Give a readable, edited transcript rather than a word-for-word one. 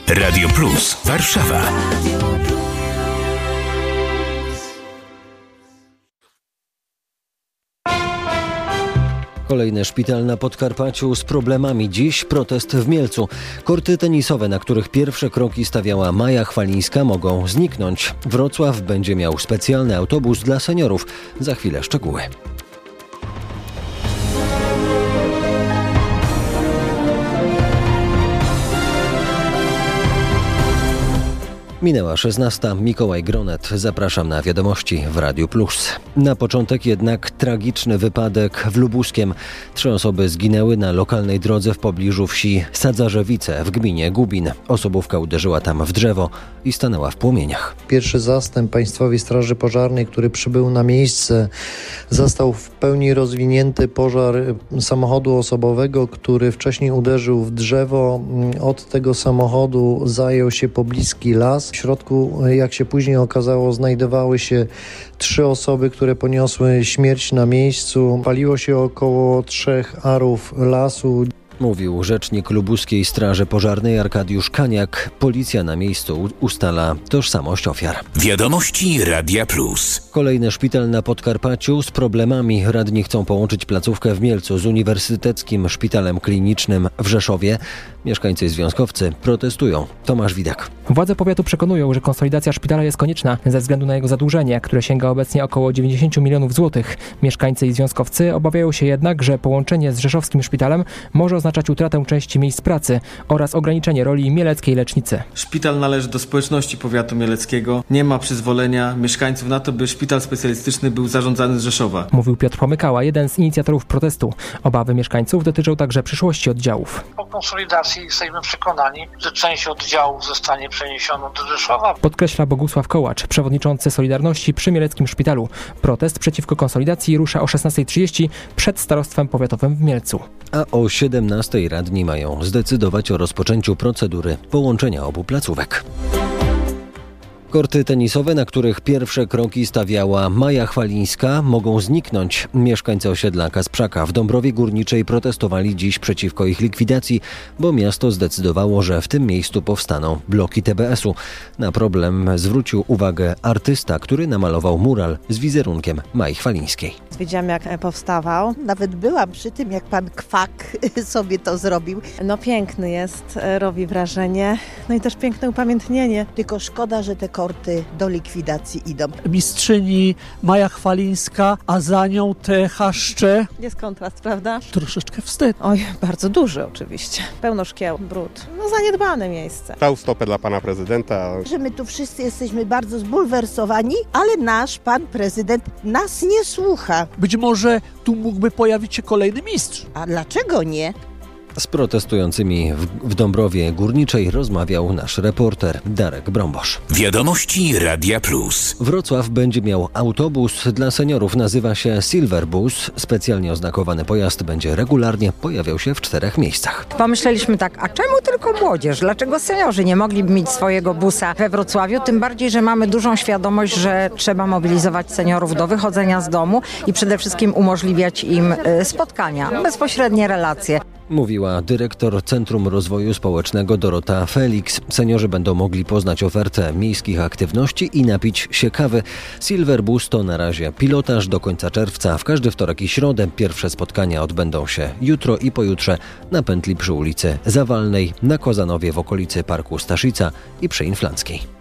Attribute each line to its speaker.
Speaker 1: Radio Plus Warszawa.
Speaker 2: Kolejny szpital na Podkarpaciu z problemami. Dziś protest w Mielcu. Korty tenisowe, na których pierwsze kroki stawiała Maja Chwalińska, mogą zniknąć. Wrocław będzie miał specjalny autobus dla seniorów. Za chwilę szczegóły. Minęła 16. Mikołaj Gronet. Zapraszam na wiadomości w Radiu Plus. Na początek jednak tragiczny wypadek w Lubuskiem. 3 osoby zginęły na lokalnej drodze w pobliżu wsi Sadzarzewice w gminie Gubin. Osobówka uderzyła tam w drzewo i stanęła w płomieniach.
Speaker 3: Pierwszy zastęp Państwowej Straży Pożarnej, który przybył na miejsce, zastał w pełni rozwinięty pożar samochodu osobowego, który wcześniej uderzył w drzewo. Od tego samochodu zajął się pobliski las. W środku, jak się później okazało, znajdowały się 3 osoby, które poniosły śmierć na miejscu. Paliło się około 3 arów lasu.
Speaker 2: Mówił rzecznik Lubuskiej Straży Pożarnej Arkadiusz Kaniak. Policja na miejscu ustala tożsamość ofiar.
Speaker 1: Wiadomości Radia Plus.
Speaker 2: Kolejny szpital na Podkarpaciu z problemami. Radni chcą połączyć placówkę w Mielcu z Uniwersyteckim Szpitalem Klinicznym w Rzeszowie. Mieszkańcy i związkowcy protestują. Tomasz Widak.
Speaker 4: Władze powiatu przekonują, że konsolidacja szpitala jest konieczna ze względu na jego zadłużenie, które sięga obecnie około 90 milionów złotych. Mieszkańcy i związkowcy obawiają się jednak, że połączenie z rzeszowskim szpitalem może oznaczać utratę części miejsc pracy oraz ograniczenie roli mieleckiej lecznicy.
Speaker 5: Szpital należy do społeczności powiatu mieleckiego. Nie ma przyzwolenia mieszkańców na to, by szpital specjalistyczny był zarządzany z Rzeszowa.
Speaker 4: Mówił Piotr Pomykała, jeden z inicjatorów protestu. Obawy mieszkańców dotyczą także przyszłości oddziałów.
Speaker 6: Po konsolidacji jesteśmy przekonani, że część oddziałów zostanie przeniesiona do Rzeszowa.
Speaker 4: Podkreśla Bogusław Kołacz, przewodniczący Solidarności przy Mieleckim Szpitalu. Protest przeciwko konsolidacji rusza o 16:30 przed starostwem powiatowym w Mielcu.
Speaker 2: A o 17:00 radni mają zdecydować o rozpoczęciu procedury połączenia obu placówek. Korty tenisowe, na których pierwsze kroki stawiała Maja Chwalińska, mogą zniknąć. Mieszkańcy osiedla Kasprzaka w Dąbrowie Górniczej protestowali dziś przeciwko ich likwidacji, bo miasto zdecydowało, że w tym miejscu powstaną bloki TBS-u. Na problem zwrócił uwagę artysta, który namalował mural z wizerunkiem Mai Chwalińskiej.
Speaker 7: Wiedziałam, jak powstawał. Nawet byłam przy tym, jak pan Kwak sobie to zrobił. No piękny jest, robi wrażenie. No i też piękne upamiętnienie. Tylko szkoda, że te korty do likwidacji idą.
Speaker 8: Mistrzyni Maja Chwalińska, a za nią te chaszcze.
Speaker 7: Jest kontrast, prawda?
Speaker 8: Troszeczkę wstyd.
Speaker 7: Oj, bardzo duży oczywiście. Pełno szkieł, brud. No zaniedbane miejsce.
Speaker 9: Dał stopę dla pana prezydenta.
Speaker 7: Że my tu wszyscy jesteśmy bardzo zbulwersowani, ale nasz pan prezydent nas nie słucha.
Speaker 8: Być może tu mógłby pojawić się kolejny mistrz.
Speaker 7: A dlaczego nie?
Speaker 2: Z protestującymi w Dąbrowie Górniczej rozmawiał nasz reporter Darek Brąbosz.
Speaker 1: Wiadomości Radia Plus.
Speaker 2: Wrocław będzie miał autobus dla seniorów. Nazywa się Silver Bus. Specjalnie oznakowany pojazd będzie regularnie pojawiał się w 4 miejscach.
Speaker 10: Pomyśleliśmy tak, a czemu tylko młodzież? Dlaczego seniorzy nie mogliby mieć swojego busa we Wrocławiu? Tym bardziej, że mamy dużą świadomość, że trzeba mobilizować seniorów do wychodzenia z domu i przede wszystkim umożliwiać im spotkania, bezpośrednie relacje.
Speaker 2: Mówiła dyrektor Centrum Rozwoju Społecznego Dorota Felix. Seniorzy będą mogli poznać ofertę miejskich aktywności i napić się kawy. Silver Bus to na razie pilotaż do końca czerwca. W każdy wtorek i środę pierwsze spotkania odbędą się jutro i pojutrze na pętli przy ulicy Zawalnej, na Kozanowie w okolicy Parku Staszica i przy Inflanckiej.